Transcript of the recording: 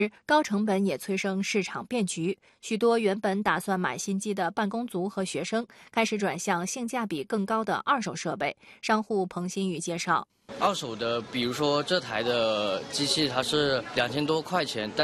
高成本也催生市场变局，许多原本打算买新机的办公族和学生开始转向性价比更高的二手设备。商户彭新宇介绍， 二手的，比如说这台的机器，它是2000多块钱，